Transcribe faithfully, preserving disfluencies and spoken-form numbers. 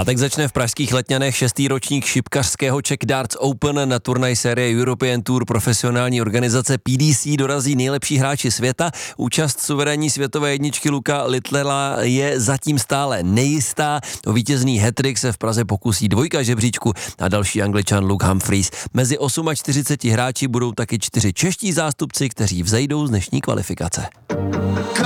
Pátek začne v pražských Letňanech šestý ročník šipkařského Czech Darts Open. Na turnaj série European Tour profesionální organizace P D C dorazí nejlepší hráči světa. Účast suverénní světové jedničky Luka Littlela je zatím stále nejistá. O vítězný hat-trick se v Praze pokusí dvojka žebříčku a další Angličan Luke Humphries. Mezi čtyřiceti osmi hráči budou taky čtyři čeští zástupci, kteří vzejdou z dnešní kvalifikace.